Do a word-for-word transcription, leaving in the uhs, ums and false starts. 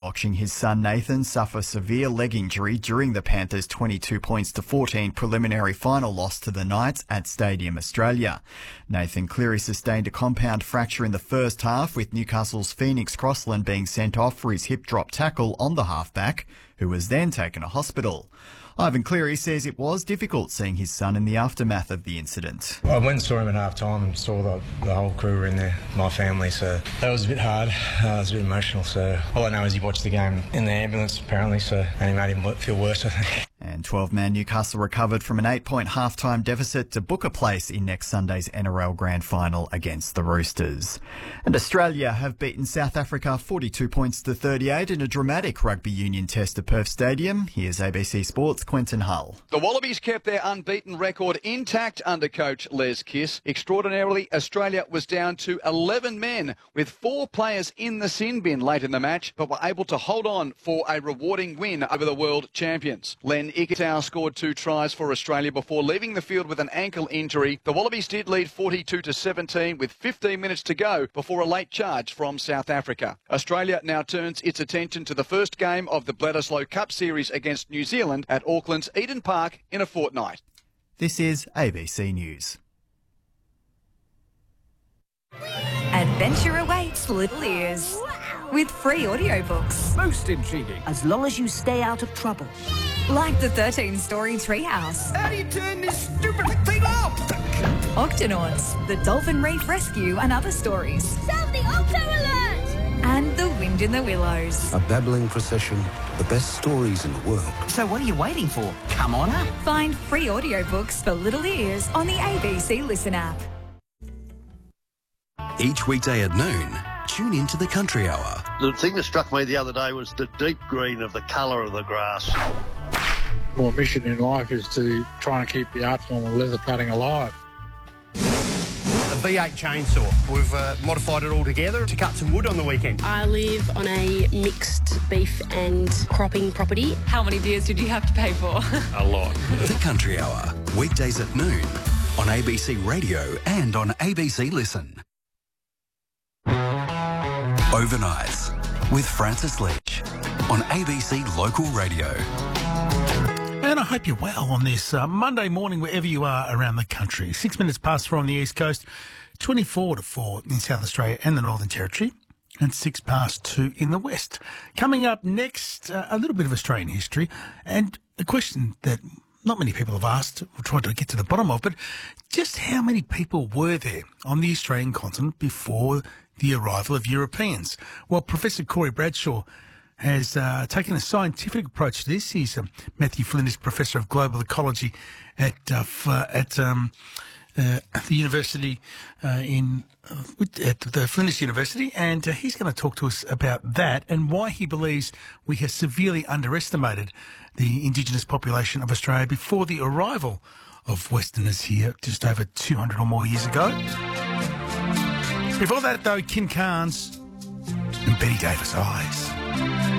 watching his son Nathan suffer severe leg injury during the Panthers' twenty-two points to fourteen preliminary final loss to the Knights at Stadium Australia. Nathan Cleary sustained a compound fracture in the first half, with Newcastle's Phoenix Crossland being sent off for his hip drop tackle on the halfback, who was then taken to hospital. Ivan Cleary says it was difficult seeing his son in the aftermath of the incident. I went and saw him at half time and saw the, the whole crew were in there, my family, so that was a bit hard. Uh, it was a bit emotional, so all I know is he watched the game in the ambulance apparently, so and he made him feel worse, I think. And twelve-man Newcastle recovered from an eight-point half-time deficit to book a place in next Sunday's N R L Grand Final against the Roosters. And Australia have beaten South Africa forty-two points to thirty-eight in a dramatic rugby union test at Perth Stadium. Here's A B C Sports' Quentin Hull. The Wallabies kept their unbeaten record intact under coach Les Kiss. Extraordinarily, Australia was down to eleven men with four players in the sin bin late in the match, but were able to hold on for a rewarding win over the world champions. Len Ikitau scored two tries for Australia before leaving the field with an ankle injury. The Wallabies did lead forty-two to seventeen with fifteen minutes to go before a late charge from South Africa. Australia now turns its attention to the first game of the Bledisloe Cup Series against New Zealand at Auckland's Eden Park in a fortnight. This is A B C News. Adventure awaits little ears with free audiobooks. Most intriguing. As long as you stay out of trouble. Like the thirteen-story Treehouse. How do you turn this stupid thing off? Octonauts, the Dolphin Reef Rescue and other stories. Sound the Octo Alert! And The Wind in the Willows. A babbling procession, the best stories in the world. So what are you waiting for? Come on up. Find free audiobooks for little ears on the A B C Listen app. Each weekday at noon, tune into the Country Hour. The thing that struck me the other day was the deep green of the colour of the grass. My mission in life is to try and keep the art form of leather cutting alive. A V eight chainsaw. We've uh, modified it all together to cut some wood on the weekend. I live on a mixed beef and cropping property. How many beers did you have to pay for? A lot. The Country Hour, weekdays at noon on A B C Radio and on A B C Listen. Overnights with Francis Leach on A B C Local Radio. And I hope you're well on this uh, Monday morning, wherever you are around the country. Six minutes past four on the East Coast, twenty-four to four in South Australia and the Northern Territory, and six past two in the West. Coming up next, uh, a little bit of Australian history and a question that not many people have asked, or tried to get to the bottom of, but just how many people were there on the Australian continent before the arrival of Europeans? Well, Professor Corey Bradshaw has uh, taken a scientific approach to this. He's um, Matthew Flinders Professor of Global Ecology at uh, f- at um, uh, the university uh, in uh, at the Flinders University, and uh, he's going to talk to us about that and why he believes we have severely underestimated the Indigenous population of Australia before the arrival of Westerners here just over two hundred or more years ago. Before that, though, Kim Carnes and Betty Davis Eyes.